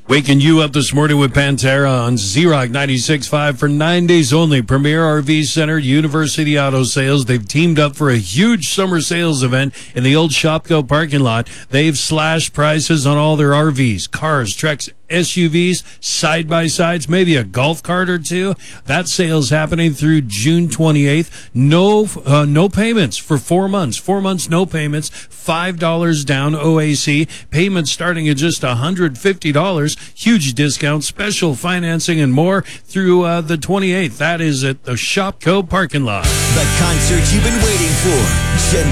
Waking you up this morning with Pantera on Z-Rock 96.5 for 9 days only. Premier RV Center, University Auto Sales. They've teamed up for a huge summer sales event in the old Shopko parking lot. They've slashed prices on all their RVs, cars, trucks, SUVs, side-by-sides, maybe a golf cart or two. That sale's happening through June 28th. No payments for 4 months. 4 months, no payments. $5 down OAC. Payments starting at just $150. Huge discount, special financing, and more through the 28th. That is at the Shopko parking lot. The concert you've been waiting for.